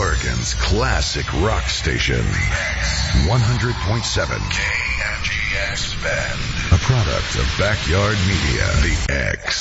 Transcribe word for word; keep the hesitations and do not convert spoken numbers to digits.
Oregon's classic rock station. one hundred point seven K N G X Bend. A product of Backyard Media. The X.